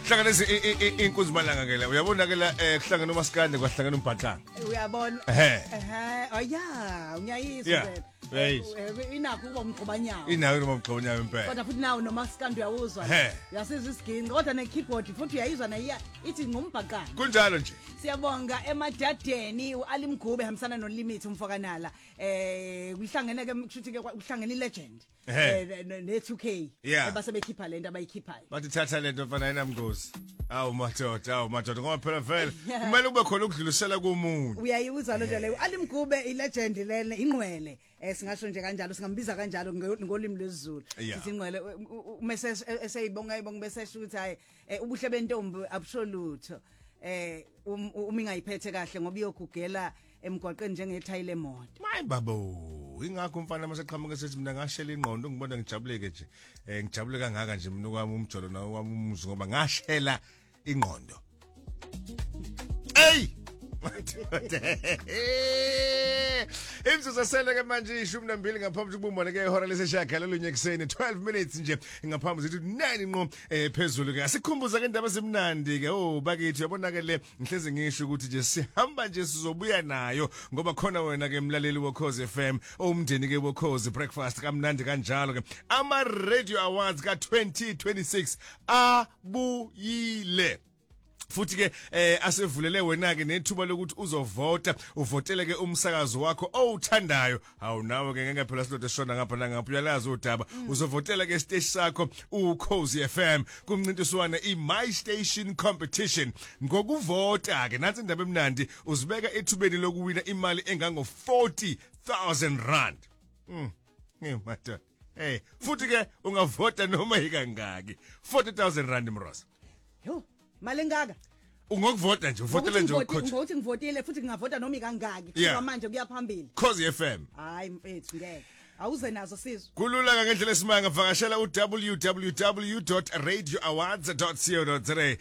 Hlanganisa inkunzi malanga ke la. Uyabona ke la kuhlangana uMaskandi kwahlangana uMbhatlanga. Uyabona? Oh yeah, ngiyayizwa Yeah. wena. Inakho kuba umgqobanyawo. Inayo noma umgqobanyawo impela. Kodwa futhi nawo noMaskandi uyawuzwa. Uyasizwa isigini kodwa nekeyboard futhi uyayizwa na ithi ngumbhaqana. Kunjalo nje. Siyabonga emadadeni uAli Mgube hambisana noLimit umfokanala. Kuhlangene ke kushuthi ke kuhlangene ilegend. Ne2K base bekhipha lento abayikhiphayo. Bathi thatha lento mfana enamngozi. Awu madoda ngoba phela vele kumele kube khona ukudlulisela kumuntu. Uyayizwa lo nje leyo uAli Mgube ilegend lena ingqwele. Singasho nje kanjalo singambiza kanjalo ngolimi lwesiZulu. Sithi ingqwele umese eseyibonga bese ukuthi hayi ubuhle bentombi absolute. Uma ingayiphethe kahle ngoba iyogugela emgwaqeni njengethayile emoto. Mayi babo, ingakho umfana maseqhamuka sethi mina ngashela ingqondo ngibona ngijabuleke nje. Ngijabule kangaka nje mina kwami umjolo nawo wami umuzi ngoba ngashela ingqondo. Hey! Imzuzu aseleke manje 12 ngaphambi kokubumbana ke ihora leseshaka lolunye kuseni 12 minutes nje ngaphambi zithi 9 ngqo phezulu ke asikhumbuza ke indaba semnandi ke bakithi uyabona ke le ngihleze ngisho ukuthi nje sihamba nje sizobuya nayo ngoba khona wena ke mlaleli woKhozi FM umndeni ke woKhozi breakfast kamnandi kanjalo ke ama radio awards ka 2026 abuyile futhi ke asevulele wena ke nethuba lokuthi uzovota uvotele ke umsakazo wakho owuthandayo awu nawe ke ngeke phela silode shona ngapha nangapha uyalazi udaba uzovotela ke stage sakho uKhozi FM kumncintiswana iMy Station competition ngokuvota ke nansi indaba emnandi uzibeka ethubeni lokuwina imali engango 40,000 rand ngemadoda futhi ke ungavota noma ikangaki 40,000 rand mrosa yo malengaka ungokuvota nje uvotele nje ukhothi ngokuthi ngivotile futhi ngingavota noma ikangaki kuba manje kuyaphambili Khozi FM hayi mfethu ngeke awuze nazo sizwe kulula ngendlela esimanga vakashela www.radioawards.co.za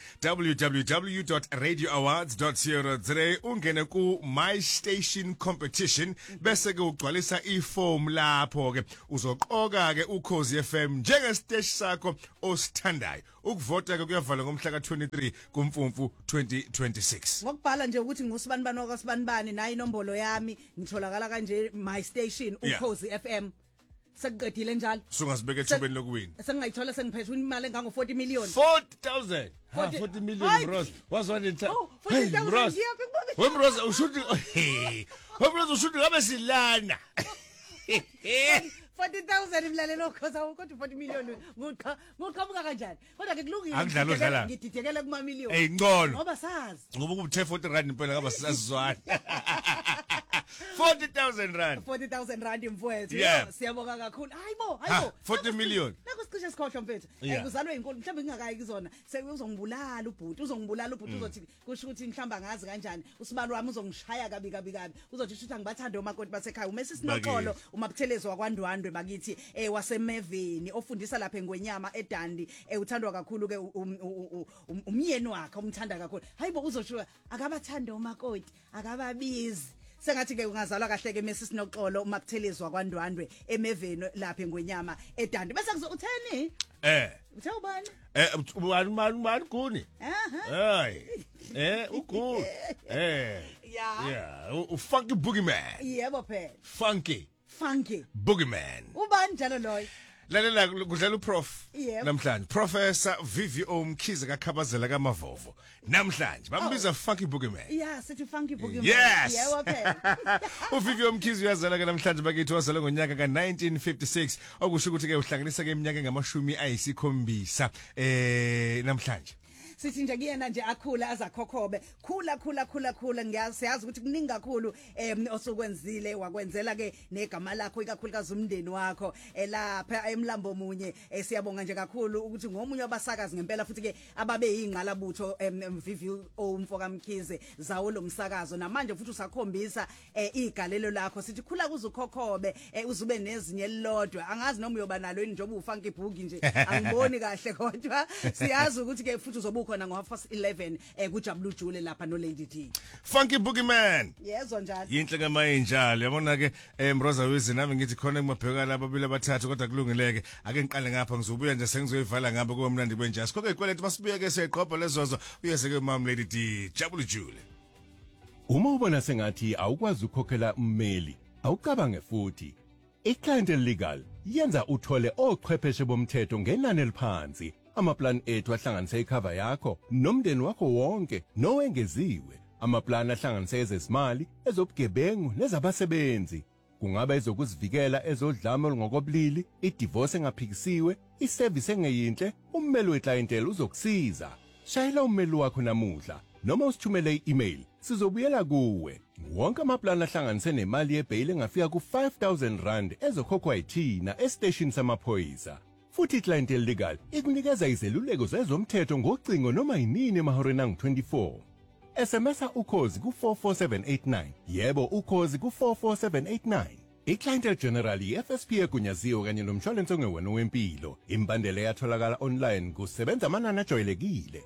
www.radioawards.co.za ungene ku My Station competition bese ke ugcwalisa iform lapho ke uzoqoka ke uKhozi FM njenge stage sakho osithandayo ukuvota ke kuyavala ngomhla ka23 kuMfumfu 2026 ngokubhala nje ukuthi ngusibani wakasibanibani nayi inombolo yami ngitholakala kanje My Station uKhozi FM sekuqedile njalo sungasibeke ethubeni lokuwina sengayithola sengiphethe imali engango 40 million 40,000 40 million bros wazwana nta hey bros wemros ushuthi wemros ushuthi ngabe silana 40,000 imlalelo khoza kodwa 40 million ngoqhamuka kanjani kodwa ke kulungile ngididekela kuma million hey ngcono ngoba sazi ngoba ukuthe 40 rand impela ngaba sisazizwana 40,000 rand 40,000 rand imfowethu siyabonga kakhulu hayibo 40 million nakusicishe sikhohlwa mfethu kuzalwe inkulu mhlawumbe ngingakayi kuzona sekuzongibulala ubhuti uzothi kusho ukuthi mhlamba ngazi kanjani usibalo wami uzongishaya kabi uzothi ukuthi angibathande omakoti basekhaya umesi sinoxolo umabuthelezi wakwaNdwandwe bakithi wasemeveni ofundisa lapha eNgwenyama eDandi uthandwa kakhulu ke umyeni wakhe umthanda kakhulu hayibo uzosho akabathande omakoti akababizi sengathi ke ungazalwa kahle ke Messi Sinoxolo uMabuthelezi wakwaNdwandwe emeveni lapha eNgwenyama eDandi bese utheni uthe ubani ubani kuni hayi ugu ufunky boogeyman yebo phela funky boogeyman ubani njalo loyo lalela kudlala uprof namhlanje Professor VVO Mkhize kakhabazela kaMavovo namhlanje bambiza funky boogeyman sithi funky boogeyman yebo phela uVVO Mkhize uyazala ke namhlanje bakithi wazalwa ngonyaka ka1956 okusho ukuthi ke uhlanganisa ke iminyaka engamashumi ayisikhombisa namhlanje sithi nje kuyena nje akhula azakhokhobe khula ngiyazi ukuthi kuningi kakhulu osokwenzile wakwenzela ke negama lakho ikakhulukazi umndeni wakho lapha eMlambo munye siyabonga nje kakhulu ukuthi ngomunye wabasakazi ngempela futhi ke ababe yingqalabutho VVO umfoka Mkhize zawo lomsakazo namanje futhi usakhombisa igalelo lakho sithi khula kuzukhokhobe uzube nezinye elilodwa angazi noma uyoba nalo njengoba ufunky boogie nje angiboni kahle kodwa siyazi ukuthi ke futhi uzobe ukhona ngo11 kuJabulu Jule lapha no Lady D. Funky Boogeyman. Yezwa njalo. Yinhle kamayinjalo yabona ke Mroza Wizi nami ngithi khona ngimabheka laba bile bathathu kodwa kulungileke ake ngiqale ngapha ngizobuya nje sengizoyivala ngapha komnandi benjasi konke ikweleti masibuye ke siqhopha lezozo uyese ke Mam Lady D Jabulu Jule. Uma ubona sengathi awukwazi ukukhokhela ummeli awucabange futhi iClientele Legal yenza uthole ochwepheshe bomthetho ngenani eliphansi amaplan ethu ahlanganisa icover yakho nomndeni wakho wonke nowengeziwe amaplan ahlanganisa ezezimali ezobugebengu nezabasebenzi kungaba ezokuzivikela ezodlame olungokobulili idivorce engaphikisiwe iservice engeyinhle ummeli weClientele uzokusiza shayela ummeli wakho namuhla noma usithumele i-email sizobuyela kuwe wonke amaplan ahlanganise nemali yebail engafika ku5000 rand ezokhokhwa yithina estation samaphoyisa futhi iClientele Legal ikunikeza izeluleko zezomthetho ngocingo noma yinini emahoreni angu-24 SMSa ukhozi ku44789 yebo ukhozi ku44789 iClientele General iFSP egunyaziwe kanye nomshwalense ongewona wempilo imbandela yatholakala online kusebenza amanani ajwayelekile.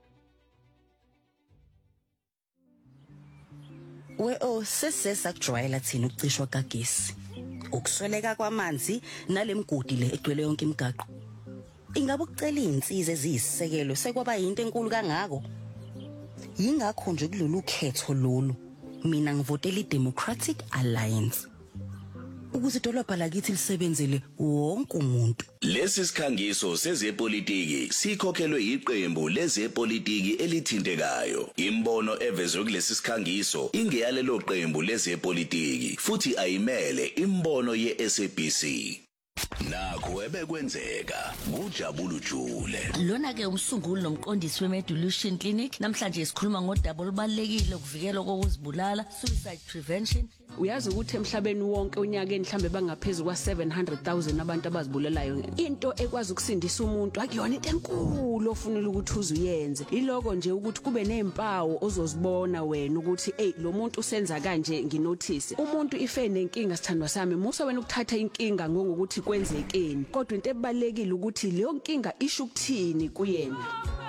Sesesa kujwayela thina ukucishwa kagesi. Ukusweleka kwamanzi nalemgodi le egcwele yonke imigaqo. Ingabe ukucela izinsiza eziyisisekelo sekwaba yinto enkulu kangako? Yingakho nje kulolu ukhetho lolu mina ngivotela iDemocratic Alliance. Ukuze idolobha lakithi lisebenzele wonke umuntu. Lesi sikhangiso sezepolitiki sikhokhelwe iqembu lezepolitiki elithintekayo. Imbono evezwe kulesi sikhangiso ingeyalelo qembu lezepolitiki futhi ayimele imbono yeSABC. Nakho ebekwenzeka kuJabulu Jule. Lona ke umsunguli nomqondisi weMedulution Clinic namhlanje sikhuluma ngodaba olubalekile ukuvikela kokuzibulala suicide prevention. Uyazi ukuthi emhlabeni wonke unyakeni mhlambe bangaphezulu kwa700,000 abantu abazibulalayo. Into ekwazi ukusindisa umuntu akuyona into enkulu ofunela ukuthi uzuyenze. Iloko nje ukuthi kube nezimpawu ozozibona wena ukuthi lo muntu usenza kanje nginotice. Umuntu ife nenkinga sithandwa sami musa wena ukuthatha inkinga ngokuthi kwenzekeni. Kodwa into ebalekile ukuthi leyo nkinga isho ukuthini kuyena.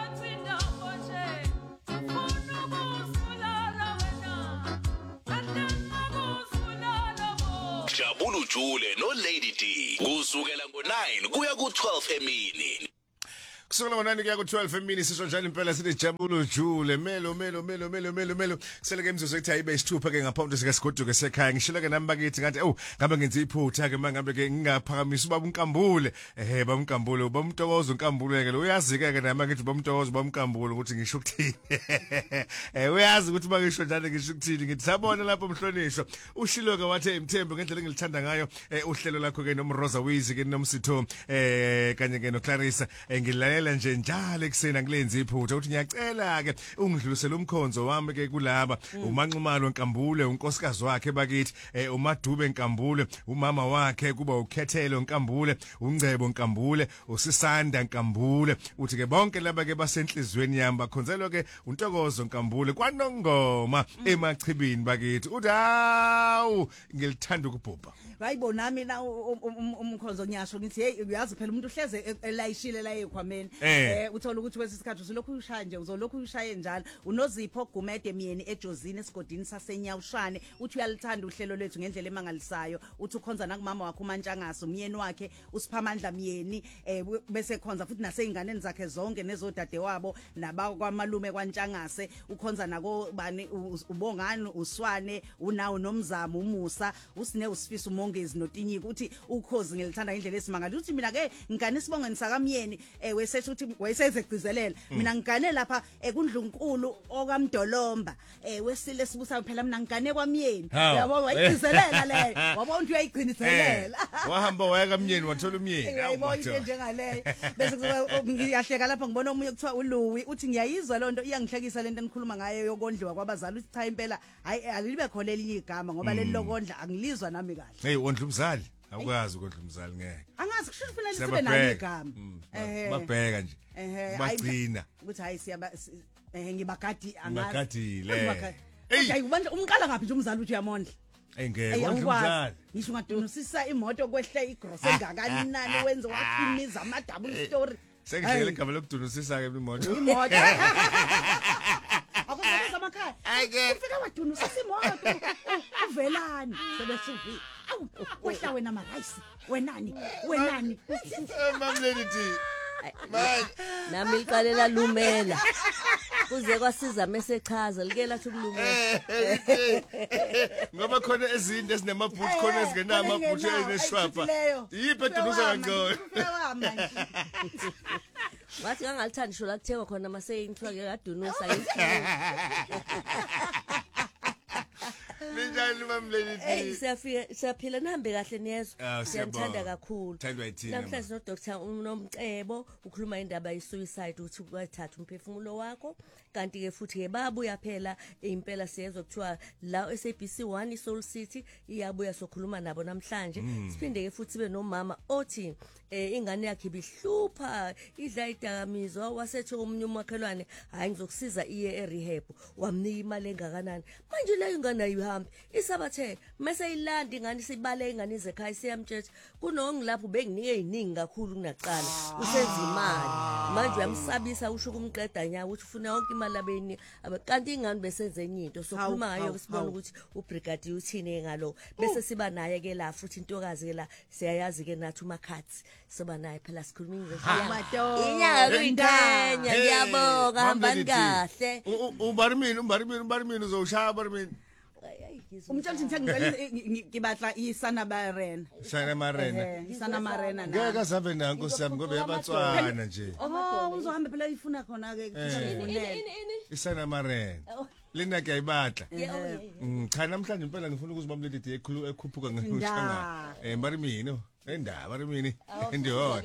Jabulu Jule no Lady D kusukela ngo9 kuya ku12 emini. Kusukela ngo9 kuya ku12 emini sisho njalo impela sithi Jabulu Jule melo seleke imzuzu ethi ayibe isithupha ke ngaphambi sike sigoduke sekhaya ngishilo ke nami bakithi ngathi ngabe ngenza iphutha ke mangabe ke ngingaphakamisa ubaba uNkambule baba uNkambule ubaba uMtokozo uNkambule ke lo uyazi ke nami ngithi ubaba uMtokozo ubaba uNkambule ukuthi ngisho ukuthini uyazi ukuthi mangisho njalo ngisho ukuthini ngithi sabona lapho umhlonishwa ushilo ke wathi emthembu ngendlela engilithanda ngayo uhlelo lakho ke noMroza Wizi ke noMsitho kanye ke noClarissa ngilalela nje njalo ekseni angilenzi iphutha uthi ngiyacela ke ungidlulisele umkhonzo wami ke kulaba uManxumalo Nkambule unkosikazi wakhe bakithi uMadube Nkambule umama wakhe kuba uKhethelo Nkambule uNgcebo Nkambule uSisanda Nkambule uthi ke bonke laba ke basenhlizweni yami bakhonzelwa ke uNtokozo Nkambule kwaNongoma emachibini bakithi uthi hawu ngilithanda ukubhubha Hayibo nami na umkhonzo ngiyasho ngithi hey uyazi phela umuntu uhleze elayishile la ekhwameni uthola ukuthi wesisikhathi uzolokhu ushaya nje uzolokhu ushaye njalo uNozipho Gumede Myeni eJozini esigodini saseNyawushane uthi uyalithanda uhlelo lwethu ngendlela emangalisayo uthi ukhonza nakumama wakhe uMantshangaso umyeni wakhe uSiphamandla Myeni bese khonza futhi naseyinganeni zakhe zonke nezodade wabo nabakwamalume kwaNtshangase ukhonza nako bani uBongani uSwane unawo nomzamo uMusa usine usifisa umongezi noTinyika uthi ukhozi ngilithanda indlela esimangala uthi mina ke ngane sibongeni sakamyeni wesethu uthi wayesezegcizelela mina ngane lapha kuNdlunkulu okaMdolomba wesile sibusa phela mina ngane kwamyeni yabo wayigcizelela le wabo umuntu uyayigciniselela wahamba waya kamyeni wathola umyeni yabo into njengaleyo bese ngiyahleka lapha ngibona omunye kuthiwa uLuwi uthi ngiyayizwa lonto iyangihlekisa lento enikhuluma ngayo yokondliwa kwabazali uthi cha impela hayi alibe khona elinye igama ngoba leli lokondla angilizwa nami kahle hey wondla umzali awukazi ukondla umzali ngeke angazi kusho kufanele sibe nalo igama babheka nje bagcina ukuthi hayi siyaba ngibagadi angazi bagadile hey ubanda umqala ngapi nje umzali uthi uyamondla engeke wondla umzali ngisho ngadonosisa imoto kwehle igross engakanani wenze waphimiza ama double story Sengidlela igama lokudunusisa ke imoto. imoto akusebenza emakhaya ufika wadunusa imoto uvelani sebesuvi awu kwehla wena marayisi wenani Mamlady D. Man, nami liqalela lumela kuze kwasiza mesechaza like lathi ukulumela ngoba khona ezinto ezinemabhuthi khona ezingenayo amabhuthi ezineshwapha. Yiphi edunusa kangcono? wathi ngangalithandi sho la kuthengwa khona mase inthiwa ke kadunusa Minjani Mamlady D? siyaphila nihambe kahle niyezwa Ah, siyathanda siyabonga. kakhulu Thandwa yithini? namhlanje no Dr. uNomcebo ukhuluma indaba ye-suicide ukuthi kwathatha umphefumulo wakho kanti ke futhi ke babuya phela impela siyezwa kuthiwa la SABC1 iSoul City iyabuya sokhuluma nabo namhlanje siphinde ke futhi sibe nomama othi ingane yakhe ibihlupha idla idakamizwa wasethi umunye umakhelwane hayi ngizokusiza iye erehab wamnika imali engakanani manje leyo ingane ayihambi isabathe mase ilanda ingane sibale ingane zekhaya siyamtshetsha kunongilapho benginike eziningi kakhulu kunaqala usenza imali manje uyamsabisa usho kumqeda nya ukuthi ufuna yonke imali abeni kanti ingane besenze enye into sokhuluma ngayo sibona ukuthi ubrigadier uthini ngalo bese siba naye ke la futhi intokazi ke la siyayazi ke nathi umakhathi soba naye phela sikhuluma inyanga kuyintanya ngiyabonga hambani kahle Ubarimini uzoshaya barimini. umtshela ukuthi ngibatla isana barena Shana Marena. isana marena Ngeke azabe nanko sami ngoba yabatswana nje. uzohamba phela ifuna khona ke Isana Marena. Lena kuyayibatla. Cha namhlanje impela ngifuna ukuze Mamlady D ekhuphuka ngenushanga. Barimini. Endaba barimini. Ndiyo.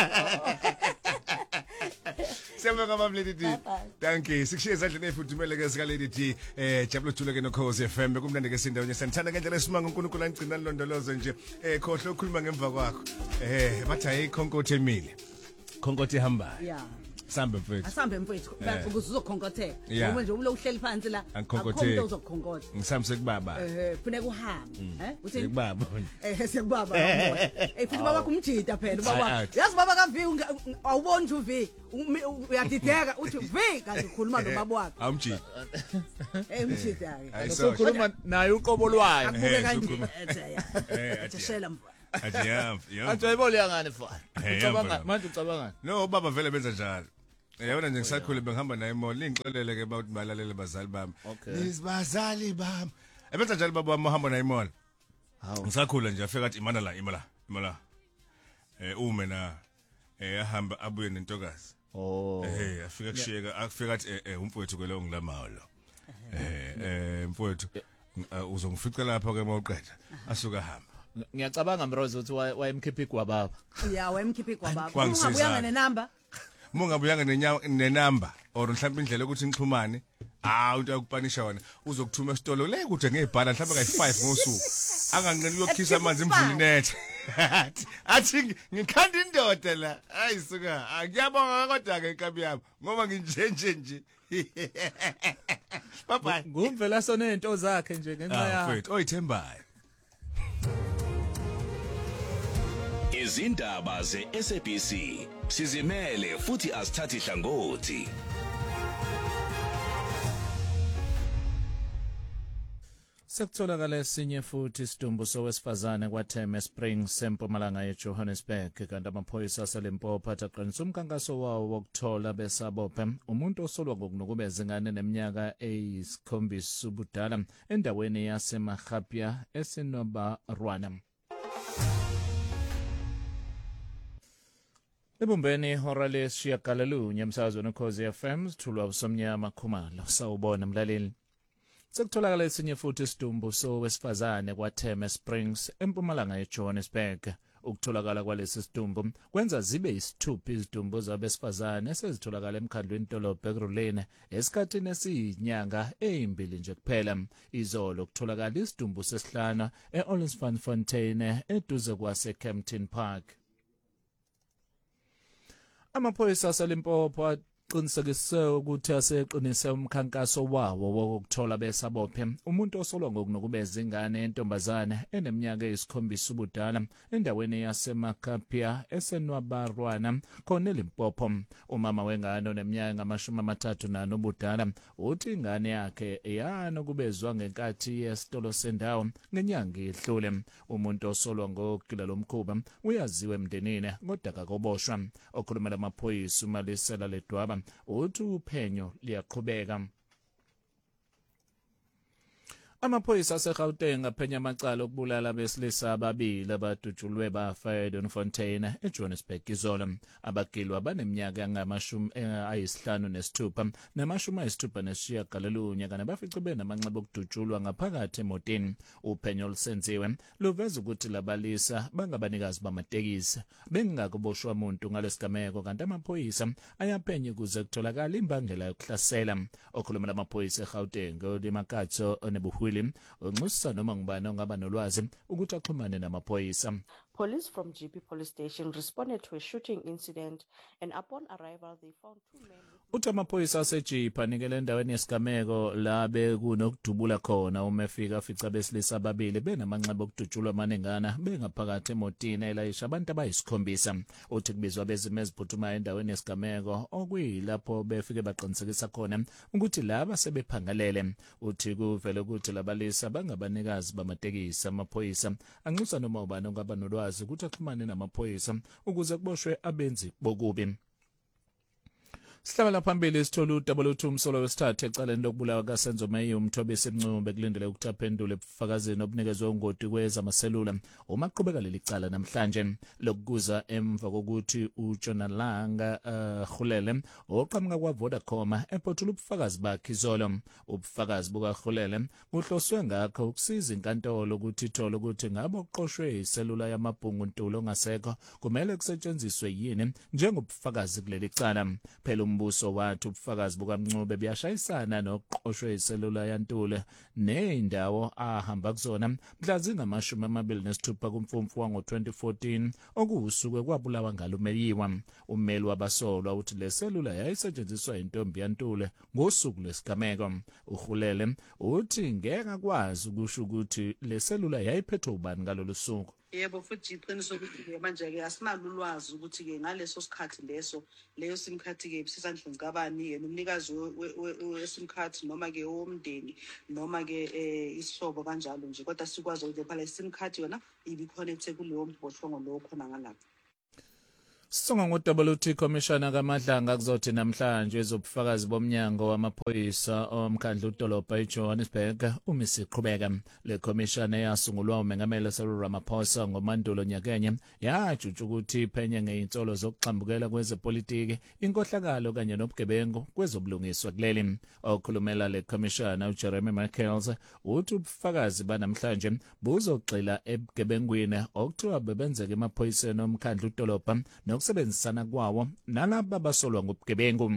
Siyabonga Mamlady D. Thank you. Sikushiye ezandleni efudumele ke sika Lady D. Jabula Thula ke no Khosi FM. Bekumnandi ke sindawo nje ngendlela esimanga uNkulunkulu angcina londolozo nje. Khohle ukukhuluma ngemva kwakho. Bathi hayi khonkothe emile. Khonkothe ihambayo. yeah Sambe mfethu. asambe mfethu ukuze uzokhonkothela Yeah. ngoba nje uhleli phansi la Angikhonkothe. umuntu ozokhonkotha Ngisambise kubaba. kufuneka uhambe uthi Kubaba. sekubaba futhi baba kumjida phela Ayi, baba ayi. yazi baba kavi awuboni nje uvi uyadideka uthi vi kanti ukhuluma nobaba wakhe Awumjidi. umjida ke Ayiso. Sokhuluma naye uqobo lwayo. akubuke kanje sukhuluma. athi shela mfana Adiyam. Athi ayibole yangane mfana. Hey, Ucabanga yamba. manje ucabanga. No baba vele benza njalo. Yabona nje ngisakhule bengihamba naye emall ingixolele ke about balalele bazali bami. Okay. Nizibazali bami. Ebenza njalo baba wami uhamba naye emall. Hawu. Ngisakhula nje afika athi imana la. Ume na ahamba abuye nentokazi. Oh. Afika kushiyeka afika athi umfowethu kwelo ngilamawo lo. Mfowethu uzongifica lapha ke mawuqeda asuka hamba. Ngiyacabanga Mrozo ukuthi wayemkhipha igwababa. ya wemkhiphi kwababa Kwangisiza. ungabuyanga nenamba Mungabuyanga nenamba or mhlawumbe indlela ukuthi nixhumane into yokupanisha wona uzokuthuma esitolo le kude ngebhala mhlawumbe kayi5 ngosuku anganqeni uyokhisa amanzi imvuli nethe athi ngikhanda indoda la ayisuka akuyabonga kodwa ke inkabi yami ngoba nginjenje bye Ngumvela sona into zakhe nje ngenxa ya. mfethu oyithembayo. Izindaba ze-SABC sizimele futhi asithathi hlangothi. Sekutholakala esinye futhi isidumbu sowesifazane kwaTheme Springs eMpumalanga yeJohannesburg kanti amaphoyisa aseLimpopo aqinisa umkankaso wawo wokuthola besabophe umuntu osolwa ngokunukubeza ingane neminyaka eyisikhombisa ubudala endaweni yaseMagapya eSinobarwana. Ebumbeni ihora lesishiyagalolunye emsakazweni Ukhozi FM sithulwa usomnyama Khumalo sawubona mlaleli. Sekutholakala esinye futhi isidumbu sowesifazane kwaTheme Springs eMpumalanga yeJohannesburg. Ukutholakala kwalesi sidumbu kwenza zibe isithupha izidumbu zabesifazane esezitholakala emkhandlweni Dolobha ekuruleni esikhathini esiyinyanga ezimbili nje kuphela. Izolo kutholakala isidumbu sesihlanu eOlifanfontein eduze kwaseKempton Park. Amaphoyisa aseLimpopo uqinisekise ukuthi aseqinise umkhankaso wawo wokuthola besabophe umuntu osolwa ngokunokubeza ingane yentombazane eneminyaka eyisikhombisa ubudala endaweni yaseMakapia esenwabarwana khona eLimpopo. Umama wengane oneminyaka ngama-34 ubudala uthi ingane yakhe yanokubezwa ngenkathi yesitolo sendawo ngenyanga edlule. Umuntu osolwa ngokugila lomkhuba uyaziwe emndenini kodwa akaboshwa. Okhulumela amaphoyisa uMalisela Ledwaba uthi uphenyo liyaqhubeka. Amaphoyisa aseGauteng aphenya amacala okubulala abesilisa ababili abadutshulwe bafa eDonfontein eJohannesburg izolo. Abagilwa baneminyaka engama-56 nama-69 kanti bafice benamanxeba okudutshulwa ngaphakathi emotini. Uphenyo olusenziwe luveza ukuthi labalisa bangabanikazi bamatekisi bengakuboshwa umuntu ngalesigameko, kanti amaphoyisa ayaphenya ukuze kutholakala imbangela yokuhlasela. Okhulumela amaphoyisa eGauteng uDimakatso Onebuhwili unxusa noma ngubani ongaba nolwazi ukuthi axhumane namaphoyisa. Police from GP Police Station responded to a shooting incident, and upon arrival they found 2 men. Uthi amaphoyisa aseJipa anikele endaweni yesigameko la bekunokudubula khona umefika afica besilisa ababili benamanxeba okudutshulwa amaningana bengaphakathi emotini elayisha abantu abayisikhombisa. Uthi kubizwa bezimo eziphuthumayo endaweni yesigameko okuyilapho befike baqinisekisa khona ukuthi laba sebephangalele. Uthi kuvele ukuthi labalisa bangabanikazi bamatekisi. Amaphoyisa anxusa noma ubani ongaba nolwazi ukuthi axhumane namaphoyisa ukuze kuboshwe abenzi bokubi. Sihlabela phambili sithola uDouble2 umsolo wesithathu ecaleni lokubulawa kaSenzo Meyi uMthobisi Mncube kulindele ukuthi aphendule ubufakazini obunikezwe ungoti kwezamaselula. Uma qhubeka leli cala namhlanje lokukuza emva kokuthi uJonalanga Khulele oqhamuka kwaVodacom ephothula ubufakazi bakhe izolo. Ubufakazi bukaKhulele buhloswe ngakho ukusiza inkantolo ukuthi ithole ukuthi ngabe oqoshwe iselula yamabhungu ntulo ongasekho kumele kusetshenziswe yini njengobufakazi kuleli cala. Phela umbuso wathi ubufakazi bukaMncube buyashayisana noqoshwe iselula yantule nendawo ahamba kuzona mhla zingama-26 kuMfumfu wango-2014 okuwusuku kwabulawa ngalo uMeyiwa. Ummeli wabasolwa uthi le selula yayisetshenziswa intombi yantule ngosuku lwesigameko. uHulele uthi ngeke akwazi ukusho ukuthi le selula yayiphethwe ubani ngalolu suku. Yebo, futhi iqiniso ukuthi manje-ke asinalo ulwazi ukuthi-ke ngaleso sikhathi leyo sim card-ke bisesandleni kabani yena umnikazi we-sim card noma-ke owomndeni noma-ke isihlobo kanjalo nje, kodwa sikwazi ukuthi phela i-sim card yona ibi-connecte kuleyo mbhohlongo lowo khona ngalapho. Sisonga ngoDouble2 Commissioner kaMadlanga kuzothi namhlanje ezobufakazi bomnyango wamaphoyisa omkhandlu udolobha eJohannesburg umisiqhubeka. Le commissioner yasungulwa uMengameli Cyril Ramaphosa ngomandulo nyakenye yajutsha ukuthi iphenye ngeinsolo zokuxambukela kwezepolitiki, inkohlakalo kanye nobugebengu kwezobulungiswa kuleli. Okhulumela le commissioner uJeremy Michaels uthi ubufakazi banamhlanje buzogxila ebugebengwini okuthiwa bebenzeka emaphoyiseni omkhandlu udolobha nokusebenzisana kwawo nalabo basolwa ngobugebengu.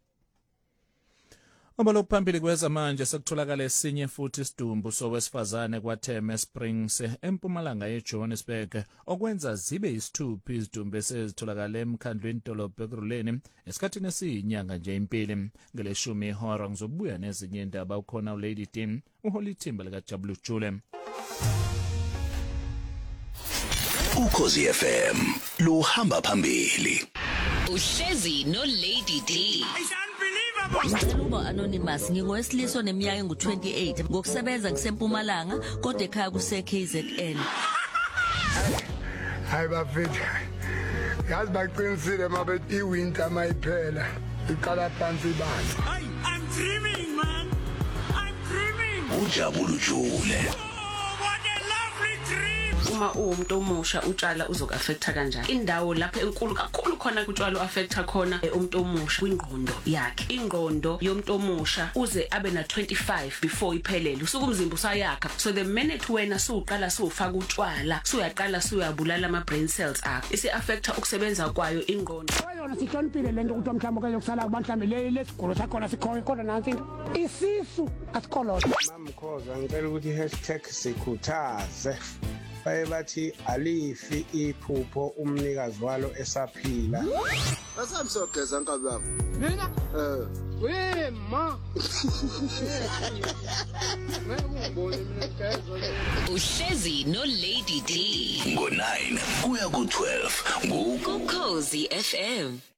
Obalo phambili kwezamanje sekutholakala esinye futhi isidumbu sowesifazane kwaTheme Springs empumalanga yeJohannesburg okwenza zibe isithupha izidumbu esezitholakala emkhandlwini dolobha ekuruleni esikhathini esiyinyanga nje impili. Ngeleshumi ihora ngizobuya nezinye indaba ukhona uLady D uHolly Thimba likaJabulu Jule. Ukhozi FM luhamba phambili. Uhlezi no Lady D. Ngicela uba anonymous, ngingowesiliso oneminyaka engu-28 ngokusebenza ngisempumalanga kodwa ekhaya kuse-KZN. Hayi bafethu, yazi baqinisile mabethi iwinter mayiphela iqala phansi ibandla. Hey, I'm dreaming, man. I'm dreaming. uJabulu Jule. Uma umuntu omusha utshala uzoku-affecta kanjani? Indawo lapho enkulu kakhulu khona kutshwala u-affecta khona umuntu omusha kwingqondo yakhe. Ingqondo yomuntu omusha uze abe na 25 before iphelele. Usuku umzimba usayakha. So the minute wena suqala sufaka utshwala, suyaqala suyabulala ama brain cells akho. Isi-affecta ukusebenza kwayo ingqondo. Yona sihloniphile lento ukuthi mhlawumbe kuyokusala mhlawumbe lesigolo sakhona sikhona kodwa nansi into. Isisu asikolona. Mamkhoza ngicela ukuthi #sikhuthaze baye bathi alifi iphupho umnikazi walo esaphila. Asamsogeza nkabi yami. Mina? Wema. Uhlezi no Lady D. Ngo9 kuya ku12 Ukhozi FM.